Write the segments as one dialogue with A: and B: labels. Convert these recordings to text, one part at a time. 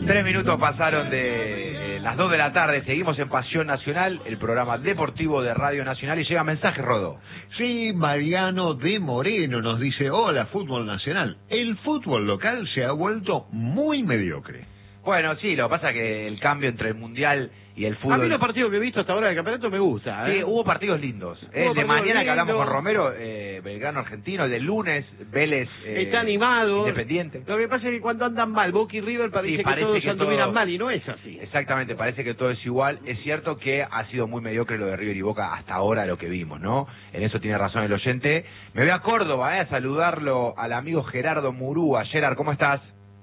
A: 3 minutos pasaron de las 2 de la tarde, seguimos en Pasión Nacional, el programa deportivo de Radio Nacional, y llega mensaje, Rodó.
B: Sí, Mariano de Moreno nos dice: hola, fútbol nacional. El fútbol local se ha vuelto muy mediocre.
A: Bueno, sí, lo que pasa es que el cambio entre el Mundial y el fútbol...
C: A mí los partidos que he visto hasta ahora del campeonato me gusta.
A: Sí, hubo partidos lindos. El de mañana que hablamos con Romero, Belgrano Argentino, el del lunes, Vélez...
C: está animado.
A: Independiente.
C: Lo que pasa es que cuando andan mal, Boca y River parece que todos anduvieran mal, y no es así.
A: Exactamente, parece que todo es igual. Es cierto que ha sido muy mediocre lo de River y Boca hasta ahora, lo que vimos, ¿no? En eso tiene razón el oyente. Me voy a Córdoba, a saludarlo al amigo Gerardo Murúa. Gerard, ¿cómo estás?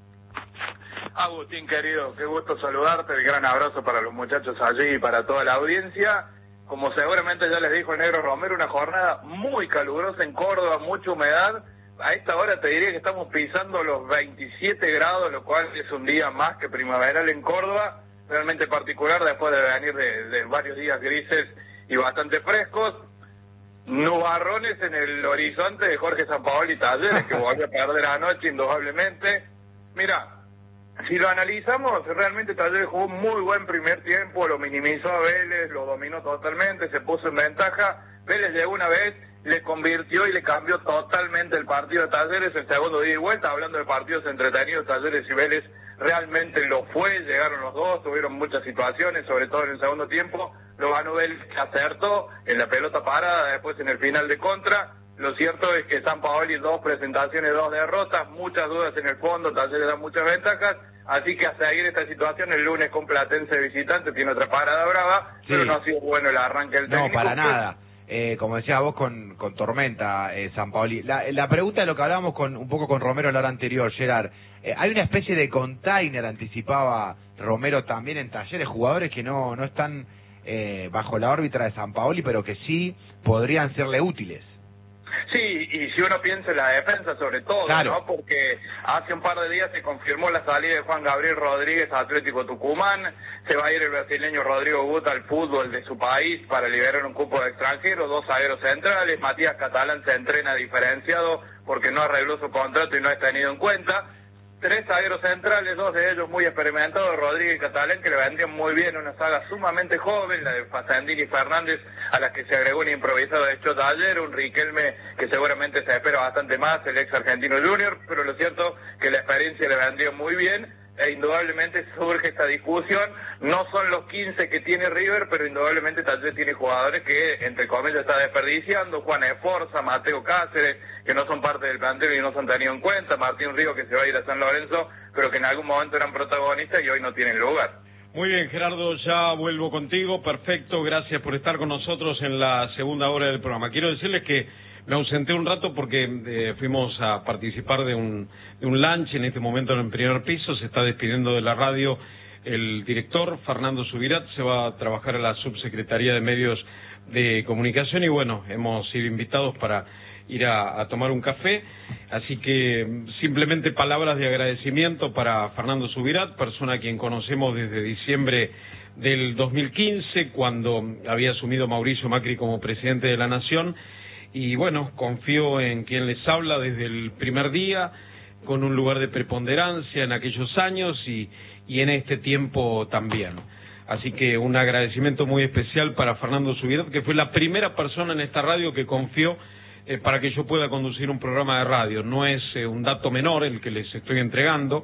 D: Agustín, querido, qué gusto saludarte, el gran abrazo para los muchachos allí y para toda la audiencia. Como seguramente ya les dijo el negro Romero, una jornada muy calurosa en Córdoba, mucha humedad. A esta hora te diría que estamos pisando los 27 grados, lo cual es un día más que primaveral en Córdoba, realmente particular después de venir de varios días grises y bastante frescos. Nubarrones en el horizonte de Jorge Sampaoli Talleres, que volvió a perder anoche indudablemente. Mira, si lo analizamos, realmente Talleres jugó un muy buen primer tiempo, lo minimizó a Vélez, lo dominó totalmente, se puso en ventaja. Vélez llegó una vez, le convirtió y le cambió totalmente el partido de Talleres en segundo día y vuelta. Hablando de partidos entretenidos, Talleres y Vélez realmente lo fue, llegaron los dos, tuvieron muchas situaciones, sobre todo en el segundo tiempo. Lo ganó Vélez, acertó en la pelota parada, después en el final de contra. Lo cierto es que Sampaoli, 2 presentaciones, 2 derrotas, muchas dudas en el fondo, Talleres da muchas ventajas, así que a seguir esta situación el lunes con Platense visitante, tiene otra parada brava, sí. Pero no ha sido bueno el arranque del técnico.
A: No, para nada. Como decía vos, con tormenta, Sampaoli. La pregunta de lo que hablábamos un poco con Romero la hora anterior, Gerard, hay una especie de container, anticipaba Romero también en Talleres, jugadores que no están bajo la órbita de Sampaoli, pero que sí podrían serle útiles.
D: Sí, y si uno piensa en la defensa sobre todo, claro, ¿no? Porque hace un par de días se confirmó la salida de Juan Gabriel Rodríguez a Atlético Tucumán, se va a ir el brasileño Rodrigo Guta al fútbol de su país para liberar un cupo de extranjeros, 2 zagueros centrales, Matías Catalán se entrena diferenciado porque no arregló su contrato y no es tenido en cuenta. 3 zagueros centrales, 2 de ellos muy experimentados, Rodríguez y Catalán, que le vendrían muy bien, una saga sumamente joven, la de Facendini y Fernández, a las que se agregó un improvisado de Chota ayer, un Riquelme que seguramente se espera bastante más, el ex argentino junior, pero lo cierto que la experiencia le vendría muy bien, e indudablemente surge esta discusión. No son los 15 que tiene River, pero indudablemente Talleres tiene jugadores que, entre comillas, está desperdiciando: Juan Esforza, Mateo Cáceres, que no son parte del plantel y no se han tenido en cuenta, Martín Río, que se va a ir a San Lorenzo, pero que en algún momento eran protagonistas y hoy no tienen lugar.
C: Muy bien, Gerardo, ya vuelvo contigo, perfecto, gracias por estar con nosotros en la segunda hora del programa. Quiero decirles que me ausenté un rato porque fuimos a participar de un lunch en este momento en el primer piso. Se está despidiendo de la radio el director Fernando Subirat, se va a trabajar a la subsecretaría de Medios de Comunicación y bueno, hemos sido invitados para ir a tomar un café, así que simplemente palabras de agradecimiento para Fernando Subirat, persona a quien conocemos desde diciembre del 2015, cuando había asumido Mauricio Macri como presidente de la Nación. Y bueno, confío en quien les habla desde el primer día, con un lugar de preponderancia en aquellos años y en este tiempo también. Así que un agradecimiento muy especial para Fernando Subirat, que fue la primera persona en esta radio que confió para que yo pueda conducir un programa de radio. No es un dato menor el que les estoy entregando.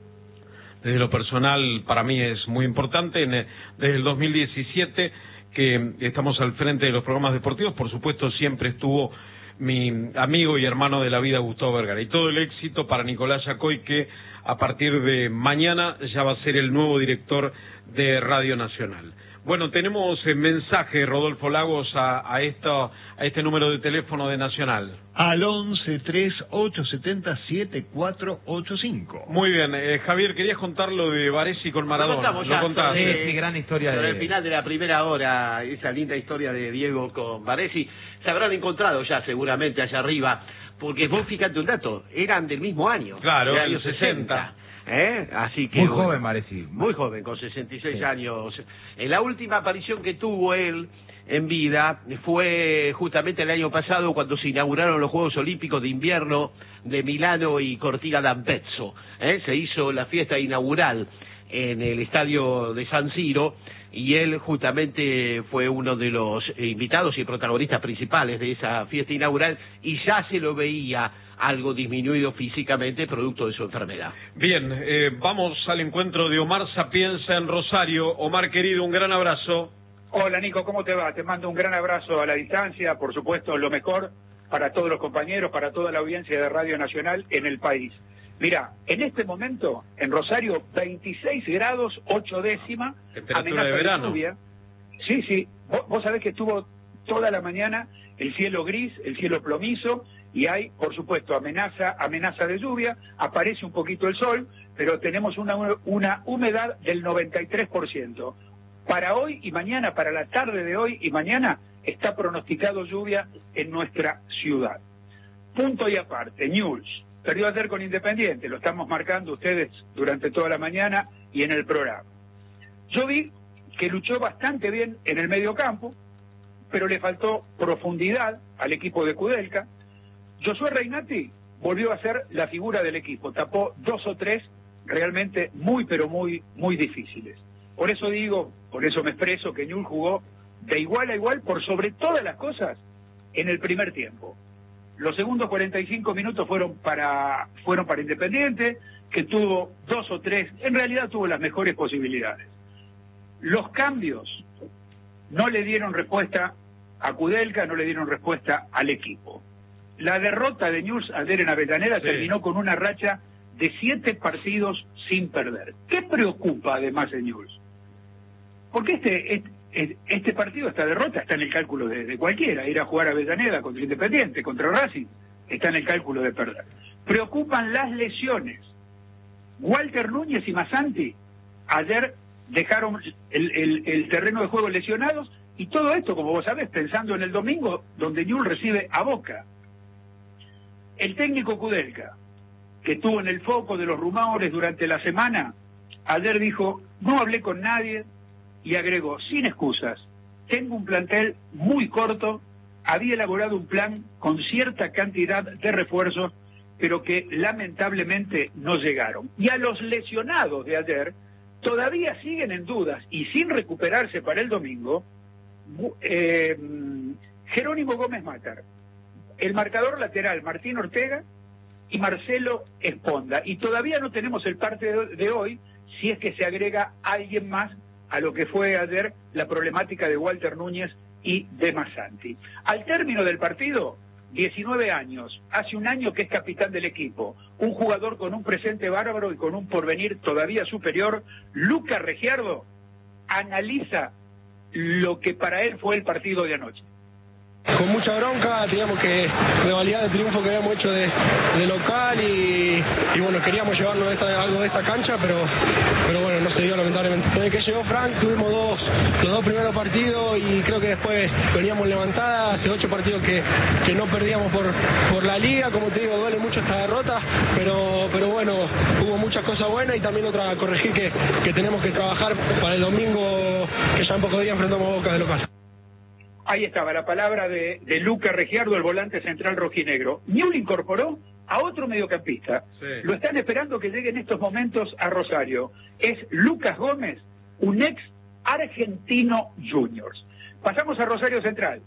C: Desde lo personal, para mí es muy importante. Desde el 2017... que estamos al frente de los programas deportivos, por supuesto siempre estuvo mi amigo y hermano de la vida Gustavo Vergara, y todo el éxito para Nicolás Yacoy, que a partir de mañana ya va a ser el nuevo director de Radio Nacional. Bueno, tenemos mensaje, Rodolfo Lagos, a este número de teléfono de Nacional.
B: Al 11-3870-7485.
C: Muy bien, Javier, querías contar lo de Baresi con Maradona.
A: Lo contás. Sí, gran historia.
E: Sobre el final de la primera hora, esa linda historia de Diego con Baresi, se habrán encontrado ya seguramente allá arriba, porque vos fíjate un dato, eran del mismo año.
C: Claro,
E: del
C: año 60.
E: Así que
A: muy joven, Baresi.
E: Muy joven, con 66 años. En la última aparición que tuvo él en vida fue justamente el año pasado, cuando se inauguraron los Juegos Olímpicos de Invierno de Milano y Cortina d'Ampezzo. Se hizo la fiesta inaugural. en el estadio de San Siro, y él justamente fue uno de los invitados y protagonistas principales de esa fiesta inaugural, y ya se lo veía algo disminuido físicamente producto de su enfermedad.
C: Bien, vamos al encuentro de Omar Sapienza en Rosario. Omar, querido, un gran abrazo.
F: Hola Nico, ¿cómo te va? Te mando un gran abrazo a la distancia, por supuesto lo mejor para todos los compañeros, para toda la audiencia de Radio Nacional en el país. Mira, en este momento en Rosario 26 grados 8 décimas,
C: temperatura de verano.
F: Lluvia. Sí, vos sabés que estuvo toda la mañana el cielo gris, el cielo plomizo, y hay, por supuesto, amenaza de lluvia, aparece un poquito el sol, pero tenemos una humedad del 93%. Para hoy y mañana, para la tarde de hoy y mañana, está pronosticado lluvia en nuestra ciudad. Punto y aparte, Newell's perdió ayer con Independiente, lo estamos marcando ustedes durante toda la mañana y en el programa. Yo vi que luchó bastante bien en el mediocampo, pero le faltó profundidad al equipo de Kudelka. Josué Reinati volvió a ser la figura del equipo, tapó 2 o 3 realmente pero muy difíciles. Por eso me expreso que Newell's jugó de igual a igual por sobre todas las cosas en el primer tiempo. Los segundos 45 minutos fueron para Independiente, que tuvo 2 o 3, en realidad tuvo las mejores posibilidades. Los cambios no le dieron respuesta a Kudelka, no le dieron respuesta al equipo. La derrota de Newell's ayer en Avellaneda terminó con una racha de 7 partidos sin perder. ¿Qué preocupa además de Newell's? Porque este partido, esta derrota, está en el cálculo de cualquiera. Ir a jugar a Avellaneda contra Independiente, contra Racing, está en el cálculo de perder. Preocupan las lesiones. Walter Núñez y Masanti ayer dejaron el terreno de juego lesionados, y todo esto, como vos sabés, pensando en el domingo, donde Newell's recibe a Boca. El técnico Kudelka, que estuvo en el foco de los rumores durante la semana, ayer dijo: no hablé con nadie, y agregó, sin excusas, tengo un plantel muy corto, había elaborado un plan con cierta cantidad de refuerzos, pero que lamentablemente no llegaron. Y a los lesionados de ayer todavía siguen en dudas y sin recuperarse para el domingo. Jerónimo Gómez Matar, el marcador lateral Martín Ortega y Marcelo Esponda, y todavía no tenemos el parte de hoy si es que se agrega alguien más a lo que fue ayer la problemática de Walter Núñez y de Masanti. Al término del partido, 19 años, hace un año que es capitán del equipo, un jugador con un presente bárbaro y con un porvenir todavía superior, Lucas Regiardo analiza lo que para él fue el partido de anoche.
G: Con mucha bronca, teníamos que revalidar el triunfo que habíamos hecho de local y bueno, queríamos llevarnos algo de esta cancha, pero bueno, no se dio lamentablemente. Desde que llegó Frank tuvimos los 2 primeros partidos y creo que después veníamos levantadas, hace 8 partidos que no perdíamos por la liga. Como te digo, duele mucho esta derrota, pero bueno, hubo muchas cosas buenas y también otra a corregir que tenemos que trabajar para el domingo, que ya en pocos días enfrentamos a Boca de local.
F: Ahí estaba la palabra de Lucas Regiardo, el volante central rojinegro. Newell's incorporó a otro mediocampista. Sí. Lo están esperando que llegue en estos momentos a Rosario. Es Lucas Gómez, un ex Argentino Juniors. Pasamos a Rosario Central.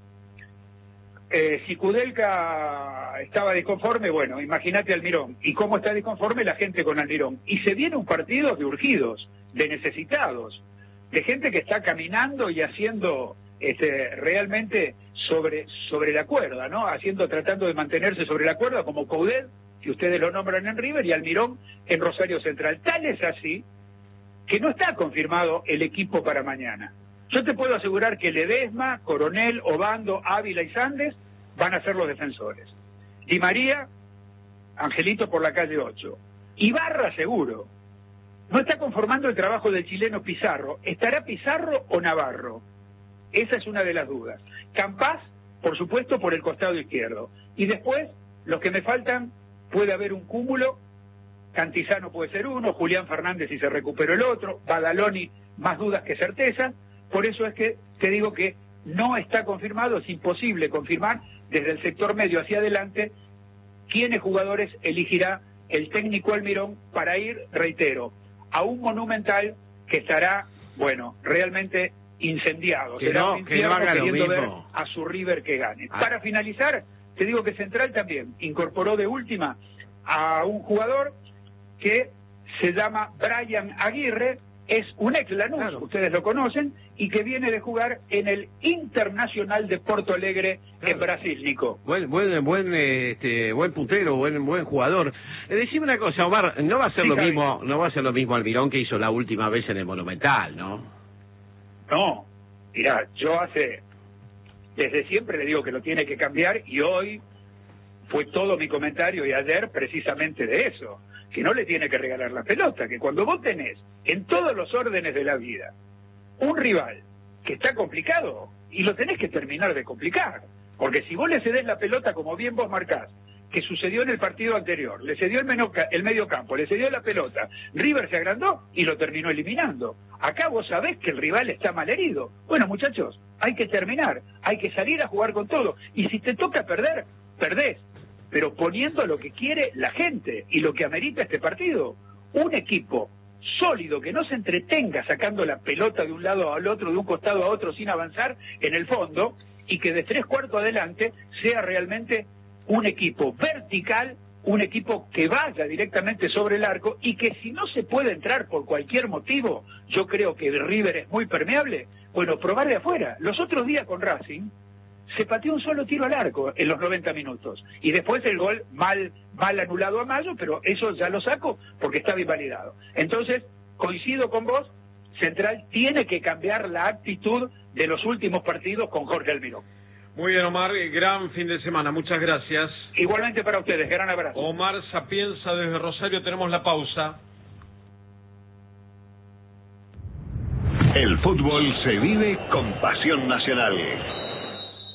F: Si Kudelka estaba disconforme, bueno, imagínate Almirón. ¿Y cómo está disconforme la gente con Almirón? Y se viene un partido de urgidos, de necesitados, de gente que está caminando y haciendo realmente sobre la cuerda, ¿no? Tratando de mantenerse sobre la cuerda, como Coudet, que ustedes lo nombran en River, y Almirón en Rosario Central. Tal es así que no está confirmado el equipo para mañana. Yo te puedo asegurar que Ledesma, Coronel, Obando, Ávila y Sandes van a ser los defensores. Di María, Angelito por la calle 8. Ibarra seguro. No está conformando el trabajo del chileno Pizarro. ¿Estará Pizarro o Navarro? Esa es una de las dudas. Campás, por supuesto, por el costado izquierdo. Y después, los que me faltan, puede haber un cúmulo. Cantizano puede ser uno, Julián Fernández si se recuperó el otro, Badaloni, más dudas que certezas. Por eso es que te digo que no está confirmado, es imposible confirmar desde el sector medio hacia adelante quiénes jugadores elegirá el técnico Almirón para ir, reitero, a un Monumental que estará, bueno, realmente incendiado.
E: Que
F: Será
E: no-
F: un infierno
E: que no haga lo
F: queriendo ver
E: mismo.
F: a su River que gane.
E: Ah.
F: Para finalizar, te digo que Central también incorporó de última a un jugador que se llama Brian Aguirre, es un ex Lanús,
E: Claro.
F: ustedes lo conocen, y que viene de jugar en el Internacional de Porto Alegre
E: Claro.
F: en Brasil, Nico.
E: Buen puntero, buen jugador. Decime una cosa, Omar, no va a ser
F: Sí,
E: lo
F: Javi.
E: mismo, no va a ser lo mismo Almirón que hizo la última vez en el Monumental, ¿no?
F: No, mirá, yo desde siempre le digo que lo tiene que cambiar y hoy fue todo mi comentario y ayer precisamente de eso, que no le tiene que regalar la pelota, que cuando vos tenés en todos los órdenes de la vida un rival que está complicado y lo tenés que terminar de complicar, porque si vos le cedés la pelota como bien vos marcás, que sucedió en el partido anterior, le cedió el medio campo, le cedió la pelota, River se agrandó y lo terminó eliminando. Acá vos sabés que el rival está malherido. Bueno, muchachos, hay que terminar, hay que salir a jugar con todo, y si te toca perder, perdés, pero poniendo lo que quiere la gente y lo que amerita este partido. Un equipo sólido, que no se entretenga sacando la pelota de un lado al otro, de un costado a otro sin avanzar en el fondo, y que de 3/4 adelante sea realmente un equipo vertical, un equipo que vaya directamente sobre el arco, y que si no se puede entrar por cualquier motivo, yo creo que River es muy permeable, bueno, probar de afuera. Los otros días con Racing se pateó un solo tiro al arco en los 90 minutos, y después el gol mal anulado a Mayo, pero eso ya lo saco porque estaba invalidado. Entonces, coincido con vos, Central tiene que cambiar la actitud de los últimos partidos con Jorge Almirón.
C: Muy bien, Omar, gran fin de semana, muchas gracias.
F: Igualmente para ustedes, gran abrazo.
C: Omar Sapienza desde Rosario, tenemos la pausa.
B: El fútbol se vive con pasión nacional.